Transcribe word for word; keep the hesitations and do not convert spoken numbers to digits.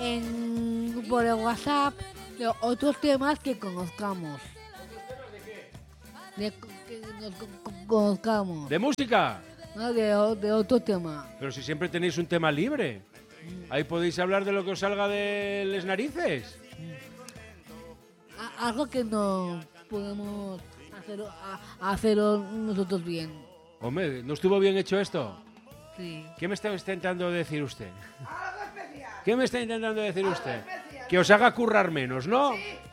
en, por el WhatsApp de otros temas que conozcamos. De, que nos co- conozcamos. ¿De música? No, de, o- de otro tema. Pero si siempre tenéis un tema libre. Ahí podéis hablar de lo que os salga de las narices. A- algo que no podemos hacerlo, a- hacerlo nosotros bien. Hombre, ¿no estuvo bien hecho esto? Sí. ¿Qué me está intentando decir usted? ¿Qué me está intentando decir usted? Que os haga currar menos, ¿no?